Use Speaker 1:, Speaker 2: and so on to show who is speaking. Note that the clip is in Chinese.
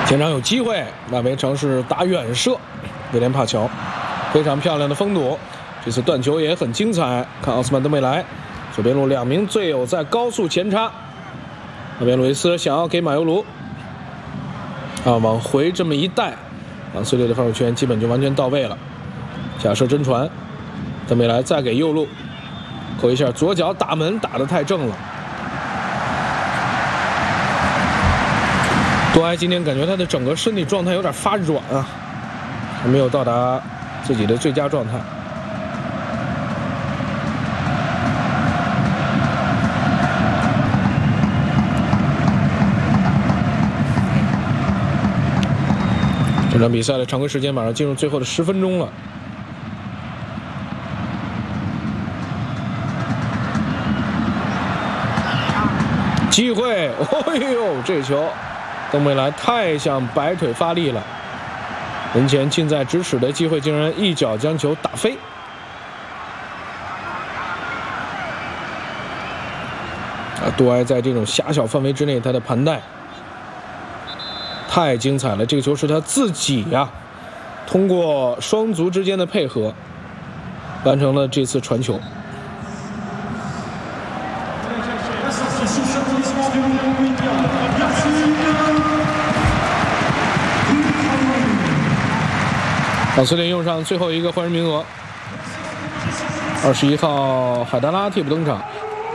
Speaker 1: 前场有机会，那围城是打远射，威廉帕乔非常漂亮的封堵，这次断球也很精彩。看奥斯曼登贝莱，左边路2名队友在高速前插，那边路易斯想要给马尤卢往回这么一带，朗斯列的防守圈基本就完全到位了。假设真传，登贝莱再给右路扣一下，左脚打门打得太正了。多埃今天感觉他的整个身体状态有点发软啊，还没有到达自己的最佳状态。这场比赛的常规时间马上进入最后的10分钟了。机会，哦呦，这球！登贝莱太像摆腿发力了，门前近在咫尺的机会，竟然一脚将球打飞。杜埃在这种狭小范围之内，他的盘带太精彩了。这个球是他自己通过双足之间的配合，完成了这次传球。朗斯联用上最后一个换人名额，21号海达拉替补登场。